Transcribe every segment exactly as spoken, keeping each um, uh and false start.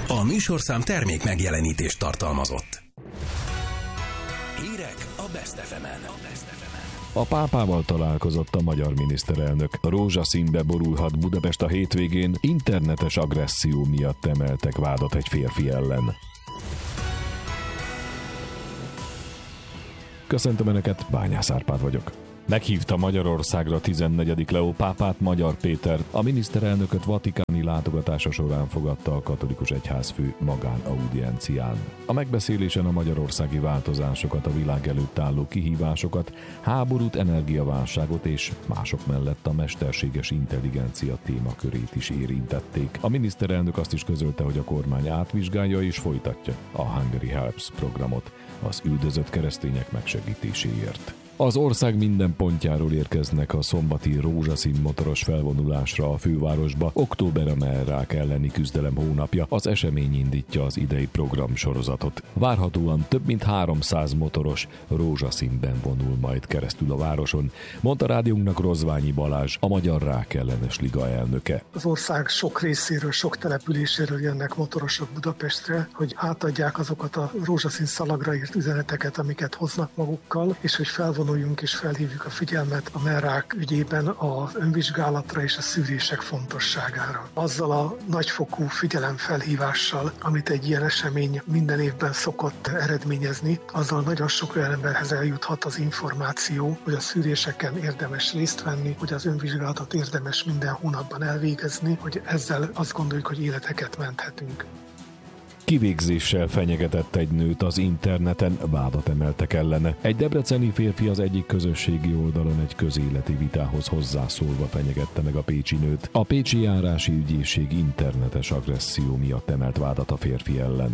A műsorszám termék megjelenítést tartalmazott. Hírek a Best ef emen. A pápával találkozott a magyar miniszterelnök. Rózsaszínbe borulhat Budapest a hétvégén, internetes agresszió miatt emeltek vádat egy férfi ellen. Köszöntöm Önöket, Bányász Árpád vagyok. Meghívta Magyarországra tizennegyedik Leó pápát Magyar Péter. A miniszterelnököt vatikáni látogatása során fogadta a katolikus egyházfő magánaudiencián. A megbeszélésen a magyarországi változásokat, a világ előtt álló kihívásokat, háborút, energiaválságot és mások mellett a mesterséges intelligencia témakörét is érintették. A miniszterelnök azt is közölte, hogy a kormány átvizsgálja és folytatja a Hungary Helps programot az üldözött keresztények megsegítéséért. Az ország minden pontjáról érkeznek a szombati rózsaszín motoros felvonulásra a fővárosba. Október a mellrák elleni küzdelem hónapja, az esemény indítja az idei programsorozatot. Várhatóan több mint háromszáz motoros rózsaszínben vonul majd keresztül a városon, mondta rádiónknak Rozványi Balázs, a Magyar Rák ellenes liga elnöke. Az ország sok részéről, sok településéről jönnek motorosok Budapestre, hogy átadják azokat a rózsaszín szalagra írt üzeneteket, amiket hoznak magukkal, és hogy felvonuljunk és felhívjuk a figyelmet a mellrák ügyében az önvizsgálatra és a szűrések fontosságára. Azzal a nagyfokú figyelemfelhívással, amit egy ilyen esemény minden évben szokott eredményezni, azzal nagyon sok olyan emberhez eljuthat az információ, hogy a szűréseken érdemes részt venni, hogy az önvizsgálatot érdemes minden hónapban elvégezni, hogy ezzel azt gondoljuk, hogy életeket menthetünk. Kivégzéssel fenyegetett egy nőt az interneten, vádat emeltek ellene. Egy debreceni férfi az egyik közösségi oldalon egy közéleti vitához hozzászólva fenyegette meg a pécsi nőt. A pécsi járási ügyészség internetes agresszió miatt emelt vádat a férfi ellen.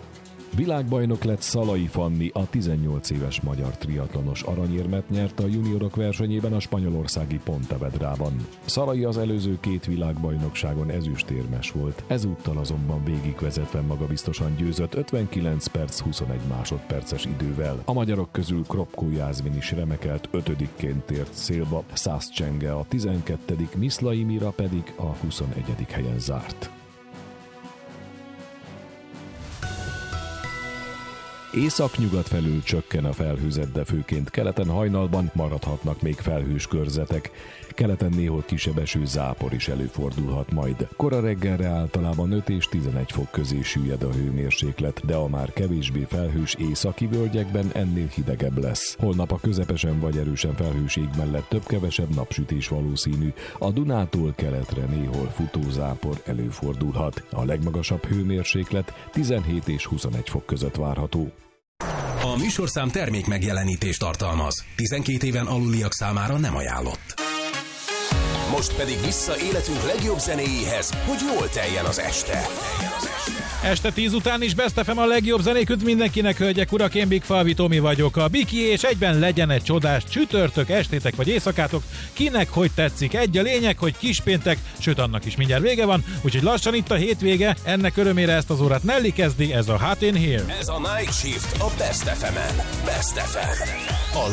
Világbajnok lett Szalai Fanni, a tizennyolc éves magyar triatlonos aranyérmet nyert a juniorok versenyében a spanyolországi Pontevedrában. Szalai az előző két világbajnokságon ezüstérmes volt, ezúttal azonban végigvezetve magabiztosan győzött ötvenkilenc perc huszonegy másodperces idővel. A magyarok közül Kropko Jászmin is remekelt, ötödikként tért célba, Szász Csenge a tizenkettedik, Miszlai Mira pedig a huszonegyedik helyen zárt. Észak-nyugat felül csökken a felhőzet, de főként keleten hajnalban maradhatnak még felhős körzetek. Keleten néhol kisebb eső, zápor is előfordulhat majd. Kora reggelre általában öt és tizenegy fok közé süllyed a hőmérséklet, de a már kevésbé felhős északi völgyekben ennél hidegebb lesz. Holnap a közepesen vagy erősen felhős ég mellett több-kevesebb napsütés valószínű. A Dunától keletre néhol futózápor előfordulhat. A legmagasabb hőmérséklet tizenhét és huszonegy fok között várható. A műsorszám termék megjelenítést tartalmaz. tizenkét éven aluliak számára nem ajánlott. Most pedig vissza életünk legjobb zenéjéhez, hogy jól teljen az este. Este tíz után is Best ef em a legjobb zenék mindenkinek, hölgyek, urak, én Big Falvi Tomi vagyok. A Biki, és egyben legyen egy csodás csütörtök, estétek vagy éjszakátok, kinek hogy tetszik. Egy a lényeg, hogy kispéntek, sőt annak is mindjárt vége van, úgyhogy lassan itt a hétvége, ennek örömére ezt az órát Nelly kezdi, ez a Hot in Here. Ez a Night Shift a Best ef emen. Best ef em, a